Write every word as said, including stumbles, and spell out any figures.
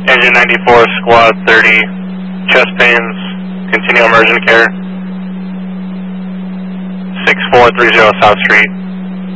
Engine ninety-four, squad thirty, chest pains, continue emergent care. six four three zero South Street.